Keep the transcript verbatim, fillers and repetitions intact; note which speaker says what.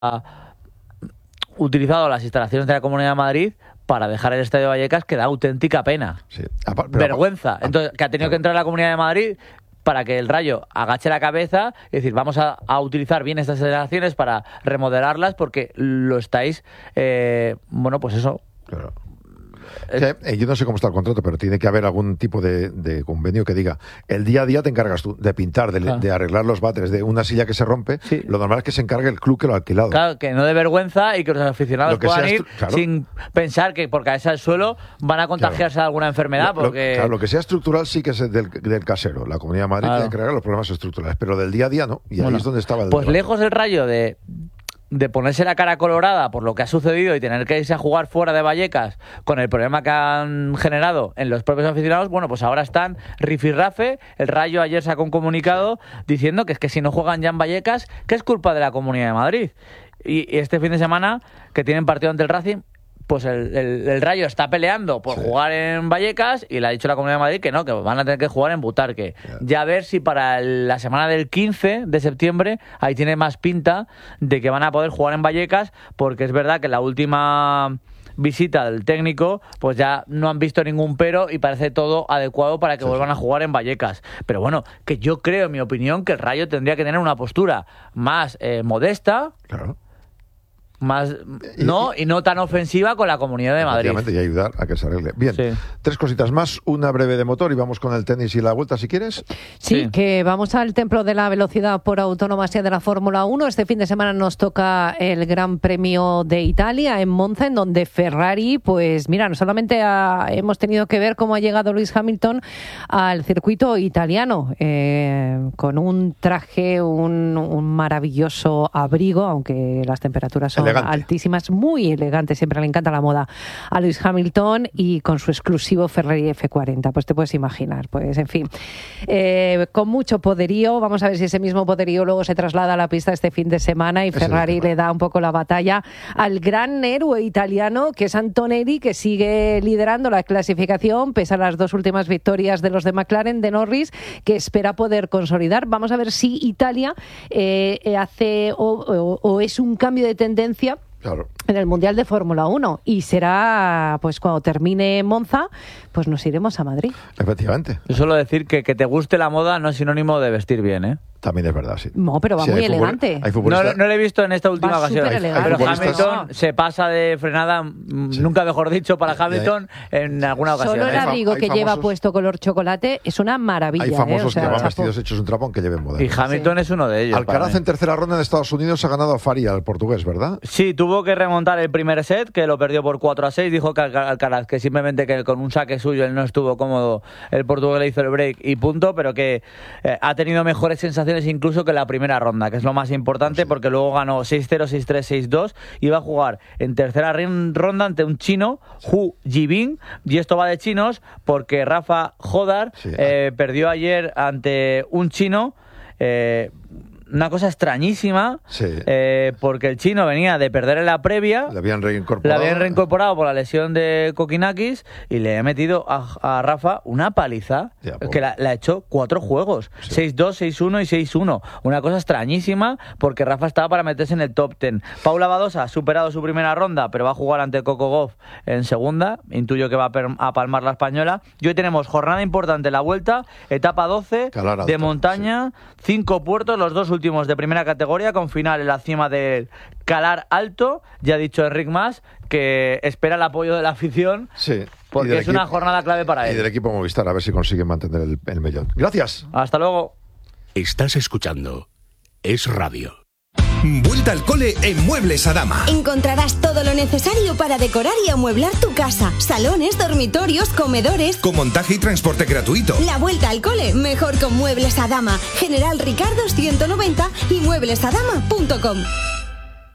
Speaker 1: utilizado las instalaciones de la Comunidad de Madrid para dejar el Estadio Vallecas, que da auténtica pena.
Speaker 2: Sí. Apar, pero,
Speaker 1: vergüenza. Entonces, que ha tenido
Speaker 2: claro.
Speaker 1: que entrar la Comunidad de Madrid para que el Rayo agache la cabeza y decir, vamos a, a utilizar bien estas instalaciones para remodelarlas, porque lo estáis, eh, bueno, pues eso...
Speaker 2: Claro. Que, eh, yo no sé cómo está el contrato, pero tiene que haber algún tipo de, de convenio que diga, el día a día te encargas tú de pintar, de,
Speaker 1: claro.
Speaker 2: de arreglar los váteres, de una silla que se rompe,
Speaker 1: sí.
Speaker 2: Lo normal es que se encargue el club que lo ha alquilado.
Speaker 1: Claro, que no dé vergüenza y que los aficionados
Speaker 2: que
Speaker 1: puedan
Speaker 2: estru-
Speaker 1: ir
Speaker 2: claro.
Speaker 1: sin pensar que por caerse al suelo van a contagiarse
Speaker 2: claro.
Speaker 1: de alguna enfermedad.
Speaker 2: Lo,
Speaker 1: porque...
Speaker 2: lo, claro, lo que sea estructural sí que es del, del casero. La Comunidad de Madrid
Speaker 1: claro.
Speaker 2: tiene que arreglar los problemas estructurales, pero del día a día no. Y ahí
Speaker 1: bueno,
Speaker 2: es donde estaba el
Speaker 1: Pues
Speaker 2: debate.
Speaker 1: lejos el Rayo de... de ponerse la cara colorada por lo que ha sucedido y tener que irse a jugar fuera de Vallecas con el problema que han generado en los propios aficionados, bueno, pues ahora están rifirrafe. El Rayo ayer sacó un comunicado diciendo que es que si no juegan ya en Vallecas, que es culpa de la Comunidad de Madrid. Y, y este fin de semana, que tienen partido ante el Racing, pues el, el, el Rayo está peleando por sí. jugar en Vallecas y le ha dicho la Comunidad de Madrid que no, que van a tener que jugar en Butarque. Yeah. Ya a ver si para el, la semana del quince de septiembre ahí tiene más pinta de que van a poder jugar en Vallecas, porque es verdad que la última visita del técnico pues ya no han visto ningún pero y parece todo adecuado para que sí, vuelvan sí. a jugar en Vallecas. Pero bueno, que yo creo, en mi opinión, que el Rayo tendría que tener una postura más eh, modesta.
Speaker 2: Claro.
Speaker 1: Más no y no tan ofensiva con la Comunidad de Madrid.
Speaker 2: Y ayudar a que se arregle. Bien, sí. Tres cositas más, una breve de motor y vamos con el tenis y la vuelta si quieres.
Speaker 3: Sí, sí, que vamos al templo de la velocidad por autonomía de la Fórmula uno. Este fin de semana nos toca el Gran Premio de Italia en Monza, en donde Ferrari, pues mira, no solamente ha, hemos tenido que ver cómo ha llegado Lewis Hamilton al circuito italiano, eh, con un traje, un, un maravilloso abrigo, aunque las temperaturas son elegante. Altísimas, muy elegante, siempre le encanta la moda a Lewis Hamilton, y con su exclusivo Ferrari F cuarenta, pues te puedes imaginar, pues en fin, eh, con mucho poderío. Vamos a ver si ese mismo poderío luego se traslada a la pista este fin de semana y ese Ferrari le da un poco la batalla al gran héroe italiano que es Antonelli, que sigue liderando la clasificación pese a las dos últimas victorias de los de McLaren, de Norris, que espera poder consolidar. Vamos a ver si Italia eh, hace o, o, o es un cambio de tendencia
Speaker 2: Claro.
Speaker 3: en el Mundial de Fórmula uno, y será pues cuando termine Monza, pues nos iremos a Madrid.
Speaker 2: Efectivamente.
Speaker 1: Yo suelo decir que que te guste la moda no es sinónimo de vestir bien, ¿eh?
Speaker 2: También es verdad, sí.
Speaker 3: No, pero va
Speaker 2: sí,
Speaker 3: muy
Speaker 2: hay
Speaker 3: elegante.
Speaker 2: Hay futbolista...
Speaker 1: no, no lo he visto en esta última
Speaker 3: va
Speaker 1: ocasión.
Speaker 3: Hay, hay
Speaker 1: pero
Speaker 2: futbolistas...
Speaker 1: Hamilton se pasa de frenada, sí. nunca mejor dicho, para Hamilton hay... en alguna ocasión.
Speaker 3: Solo el abrigo que
Speaker 2: famosos...
Speaker 3: lleva puesto color chocolate es una maravilla.
Speaker 2: Hay famosos
Speaker 3: ¿eh? O sea,
Speaker 2: que van
Speaker 3: chapo.
Speaker 2: vestidos hechos un trapo aunque lleven moda.
Speaker 1: Y Hamilton sí. es uno de ellos.
Speaker 2: Alcaraz en tercera ronda en Estados Unidos ha ganado a Faria, el portugués, ¿verdad?
Speaker 1: Sí, tuvo que remontar el primer set, que lo perdió por cuatro a seis. Dijo que Alcaraz que simplemente que con un saque suyo él no estuvo cómodo, el portugués le hizo el break y punto, pero que eh, ha tenido mejores sensaciones incluso que la primera ronda, que es lo más importante, sí. porque luego ganó seis cero, seis tres, seis dos y va a jugar en tercera ronda ante un chino, Hu Jibing, y esto va de chinos porque Rafa Jodar sí. eh, perdió ayer ante un chino, eh, una cosa extrañísima,
Speaker 2: sí.
Speaker 1: eh, porque el chino venía de perder en la previa,
Speaker 2: le habían reincorporado,
Speaker 1: le habían reincorporado por la lesión de Kokinakis y le ha metido a, a Rafa una paliza ya, que la, la ha hecho cuatro juegos, sí. seis dos, seis uno y seis uno, una cosa extrañísima porque Rafa estaba para meterse en el top diez. Paula Badosa ha superado su primera ronda, pero va a jugar ante Coco Gauff en segunda, intuyo que va a, per, a palmar la española, y hoy tenemos jornada importante en la vuelta, etapa doce
Speaker 2: alto,
Speaker 1: de montaña, sí. cinco puertos, los dos últimos de primera categoría, con final en la cima del Calar Alto. Ya ha dicho Enric Mas que espera el apoyo de la afición,
Speaker 2: sí,
Speaker 1: porque es
Speaker 2: equipo,
Speaker 1: una jornada clave para él.
Speaker 2: Y del equipo Movistar, a ver si consiguen mantener el, el mellón. Gracias.
Speaker 1: Hasta luego.
Speaker 4: Estás escuchando Es Radio. Vuelta al cole en Muebles Adama.
Speaker 5: Encontrarás todo lo necesario para decorar y amueblar tu casa. Salones, dormitorios, comedores.
Speaker 4: Con montaje y transporte gratuito.
Speaker 5: La vuelta al cole, mejor con Muebles Adama. General Ricardo ciento noventa y muebles adama punto com.